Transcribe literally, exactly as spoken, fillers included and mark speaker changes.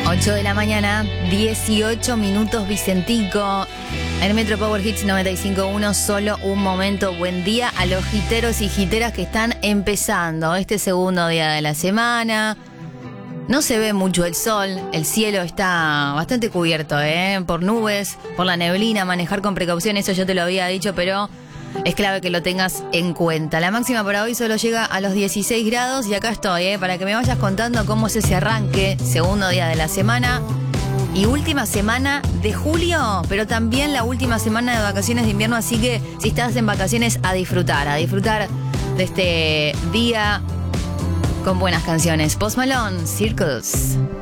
Speaker 1: ocho de la mañana, dieciocho minutos, Vicentico. En Metro Power Hits noventa y cinco punto uno, solo un momento. Buen día a los jiteros y jiteras que están empezando este segundo día de la semana. No se ve mucho el sol, el cielo está bastante cubierto, ¿eh? Por nubes, por la neblina, manejar con precaución, eso yo te lo había dicho, pero es clave que lo tengas en cuenta. La máxima para hoy solo llega a los dieciséis grados y acá estoy, ¿eh? Para que me vayas contando cómo es ese arranque, segundo día de la semana y última semana de julio, pero también la última semana de vacaciones de invierno, así que si estás en vacaciones, a disfrutar, a disfrutar de este día con buenas canciones. Post Malone, Circus.